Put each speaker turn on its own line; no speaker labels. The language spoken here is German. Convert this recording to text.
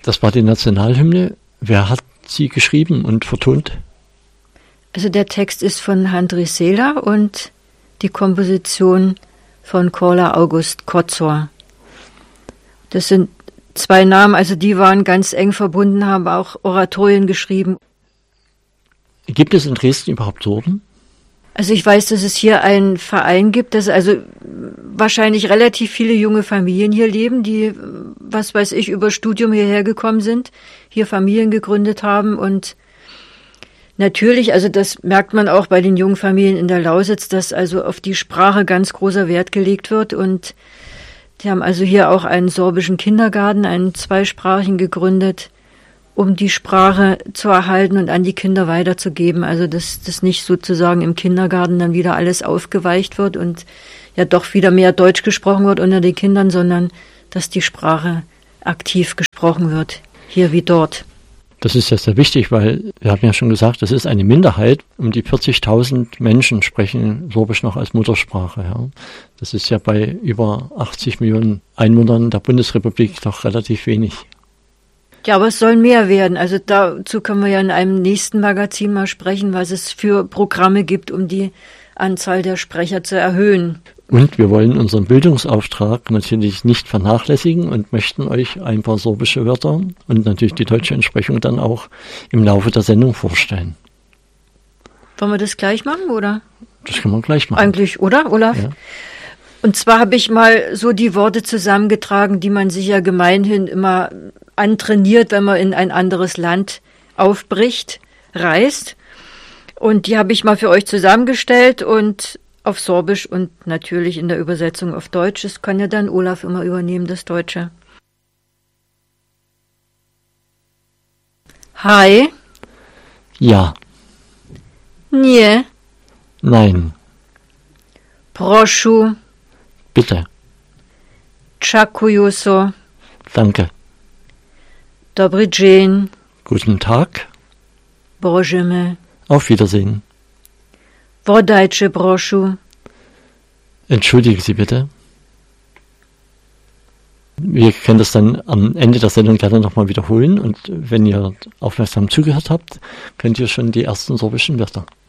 Das war die Nationalhymne. Wer hat sie geschrieben und vertont?
Also der Text ist von Handry Seeler und die Komposition von Korla August Kotzor. Das sind zwei Namen, also die waren ganz eng verbunden, haben auch Oratorien geschrieben.
Gibt es in Dresden überhaupt Sorben?
Also ich weiß, dass es hier einen Verein gibt, dass also wahrscheinlich relativ viele junge Familien hier leben, die, was weiß ich, über Studium hierher gekommen sind, hier Familien gegründet haben und natürlich, also das merkt man auch bei den jungen Familien in der Lausitz, dass also auf die Sprache ganz großer Wert gelegt wird und die haben also hier auch einen sorbischen Kindergarten, einen zweisprachigen gegründet, um die Sprache zu erhalten und an die Kinder weiterzugeben. Also dass das nicht sozusagen im Kindergarten dann wieder alles aufgeweicht wird und ja doch wieder mehr Deutsch gesprochen wird unter den Kindern, sondern dass die Sprache aktiv gesprochen wird, hier wie dort.
Das ist ja sehr wichtig, weil wir haben ja schon gesagt, das ist eine Minderheit. Um die 40.000 Menschen sprechen Sorbisch noch als Muttersprache. Ja. Das ist ja bei über 80 Millionen Einwohnern der Bundesrepublik doch relativ wenig.
Ja, aber es sollen mehr werden. Also dazu können wir ja in einem nächsten Magazin mal sprechen, was es für Programme gibt, um die Anzahl der Sprecher zu erhöhen.
Und wir wollen unseren Bildungsauftrag natürlich nicht vernachlässigen und möchten euch ein paar sorbische Wörter und natürlich die deutsche Entsprechung dann auch im Laufe der Sendung vorstellen.
Wollen wir das gleich machen, oder?
Das können wir gleich machen.
Eigentlich, oder, Olaf?
Ja.
Und zwar habe ich mal so die Worte zusammengetragen, die man sich ja gemeinhin immer antrainiert, wenn man in ein anderes Land aufbricht, reist. Und die habe ich mal für euch zusammengestellt und auf Sorbisch und natürlich in der Übersetzung auf Deutsch. Das kann ja dann Olaf immer übernehmen, das Deutsche. Hi.
Ja.
Nie.
Nein.
Prošu.
Bitte.
Čakuju so.
Danke.
Dobrý den.
Guten Tag.
Božeme.
Auf Wiedersehen.
Vodajče prošu.
Entschuldigen Sie bitte. Wir können das dann am Ende der Sendung gerne nochmal wiederholen und wenn ihr aufmerksam zugehört habt, könnt ihr schon die ersten sorbischen Wörter